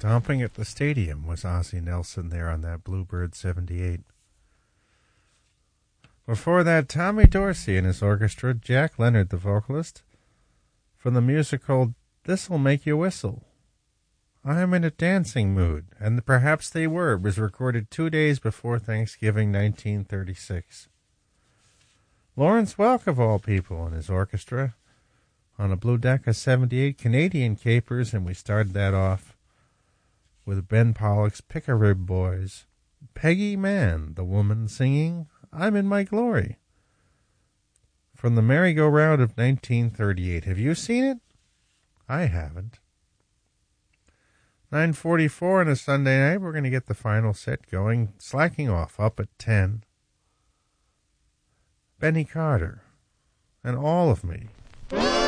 Stomping at the stadium was Ozzie Nelson there on that Bluebird 78. Before that, Tommy Dorsey and his orchestra, Jack Leonard the vocalist, from the musical This'll Make You Whistle. I'm in a dancing mood, and perhaps they were. It was recorded 2 days before Thanksgiving, 1936. Lawrence Welk, of all people, and his orchestra on a Blue Decca 78 Canadian Capers, and we started that off with Ben Pollock's Pick-a-Rib Boys. Peggy Mann, the woman singing I'm in My Glory, from the Merry-Go-Round of 1938. Have you seen it? I haven't. 9:44 on a Sunday night. We're going to get the final set going, slacking off up at 10. Benny Carter and All of Me.